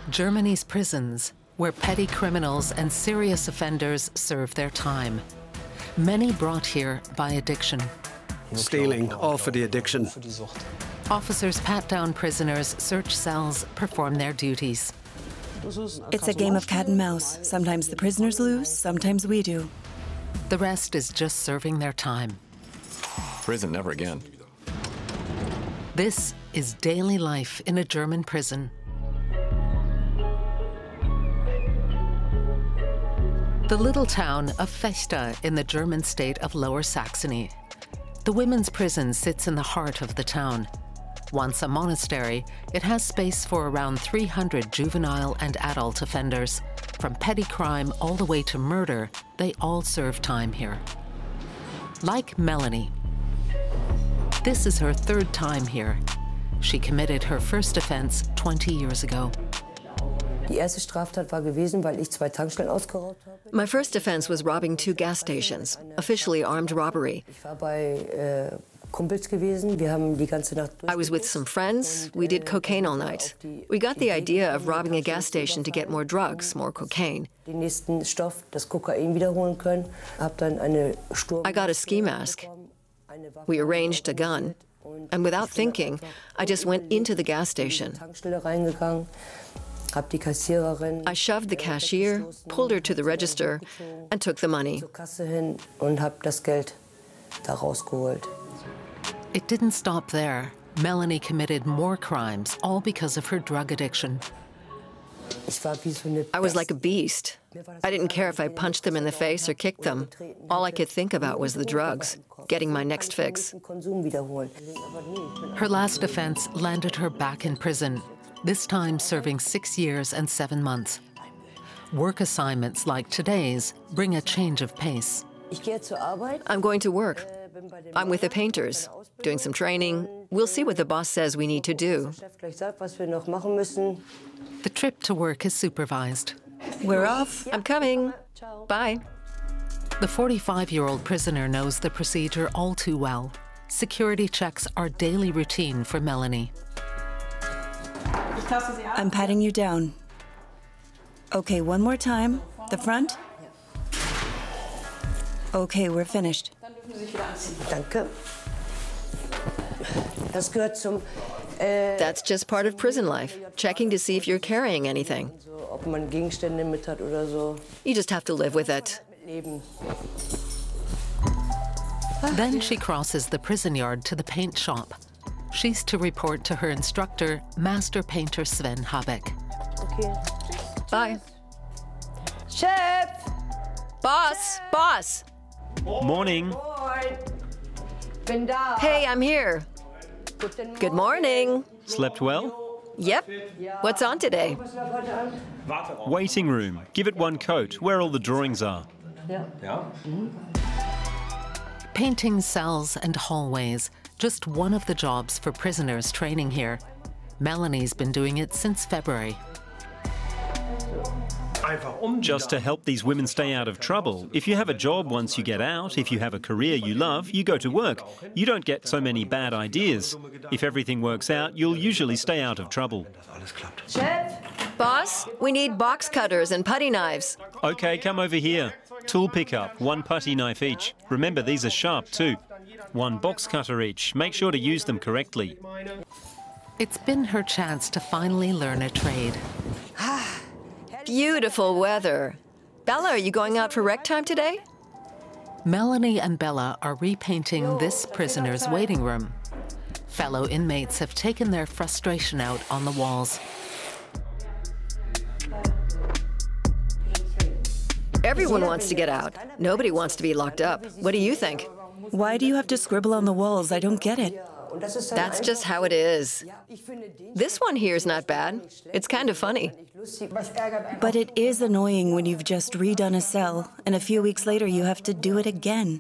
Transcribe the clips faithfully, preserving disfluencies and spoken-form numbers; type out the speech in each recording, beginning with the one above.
Germany's prisons, where petty criminals and serious offenders serve their time. Many brought here by addiction. Stealing, all for the addiction. Officers pat down prisoners, search cells, perform their duties. It's a game of cat and mouse. Sometimes the prisoners lose, sometimes we do. The rest is just serving their time. Prison, never again. This is daily life in a German prison. The little town of Vechta in the German state of Lower Saxony. The women's prison sits in the heart of the town. Once a monastery, it has space for around three hundred juvenile and adult offenders. From petty crime all the way to murder, they all serve time here. Like Melanie. This is her third time here. She committed her first offense twenty years ago. My first offense was robbing two gas stations, officially armed robbery. I was with some friends. We did cocaine all night. We got the idea of robbing a gas station to get more drugs, more cocaine. I got a ski mask. We arranged a gun. And without thinking, I just went into the gas station. I shoved the cashier, pulled her to the register, and took the money. It didn't stop there. Melanie committed more crimes, all because of her drug addiction. I was like a beast. I didn't care if I punched them in the face or kicked them. All I could think about was the drugs, getting my next fix. Her last offense landed her back in prison, this time serving six years and seven months. Work assignments like today's bring a change of pace. I'm going to work. I'm with the painters, doing some training. We'll see what the boss says we need to do. The trip to work is supervised. We're off. I'm coming. Bye. The forty-five-year-old prisoner knows the procedure all too well. Security checks are daily routine for Melanie. I'm patting you down. Okay, one more time. The front. Okay, we're finished. That's just part of prison life, checking to see if you're carrying anything. You just have to live with it. Then she crosses the prison yard to the paint shop. She's to report to her instructor, master painter Sven Habeck. Okay. Bye. Chef! Boss! Boss! Morning. Hey, I'm here. Good morning. Slept well? Yep. What's on today? Waiting room. Give it one coat, where all the drawings are. Painting cells and hallways, just one of the jobs for prisoners training here. Melanie's been doing it since February. Just to help these women stay out of trouble. If you have a job once you get out, if you have a career you love, you go to work. You don't get so many bad ideas. If everything works out, you'll usually stay out of trouble. Chef? Boss, we need box cutters and putty knives. Okay, come over here. Tool pickup, one putty knife each. Remember, these are sharp too. One box cutter each. Make sure to use them correctly. It's been her chance to finally learn a trade. Beautiful weather. Bella, are you going out for rec time today? Melanie and Bella are repainting this prisoner's waiting room. Fellow inmates have taken their frustration out on the walls. Everyone wants to get out. Nobody wants to be locked up. What do you think? Why do you have to scribble on the walls? I don't get it. That's just how it is. This one here is not bad. It's kind of funny. But it is annoying when you've just redone a cell, and a few weeks later you have to do it again.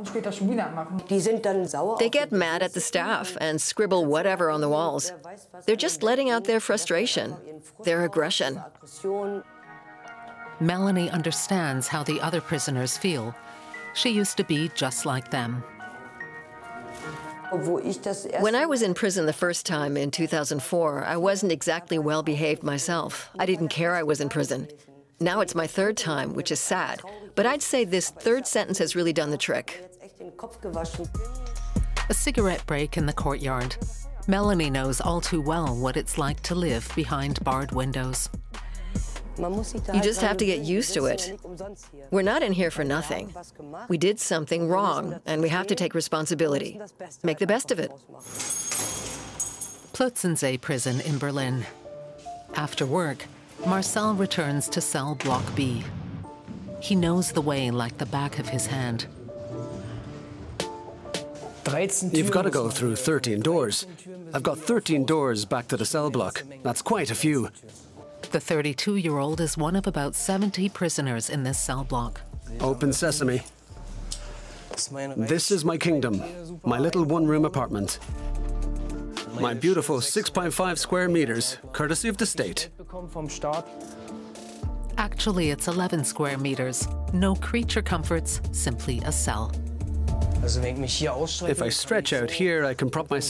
They get mad at the staff and scribble whatever on the walls. They're just letting out their frustration, their aggression. Melanie understands how the other prisoners feel. She used to be just like them. When I was in prison the first time in two thousand four, I wasn't exactly well behaved myself. I didn't care I was in prison. Now it's my third time, which is sad. But I'd say this third sentence has really done the trick. A cigarette break in the courtyard. Melanie knows all too well what it's like to live behind barred windows. You just have to get used to it. We're not in here for nothing. We did something wrong, and we have to take responsibility. Make the best of it. Plötzensee prison in Berlin. After work, Marcel returns to cell block B. He knows the way like the back of his hand. You've got to go through thirteen doors. I've got thirteen doors back to the cell block. That's quite a few. The thirty-two-year-old is one of about seventy prisoners in this cell block. Open sesame. This is my kingdom, my little one-room apartment. My beautiful six point five square meters, courtesy of the state. Actually, it's eleven square meters. No creature comforts, simply a cell. If I stretch out here, I can prop myself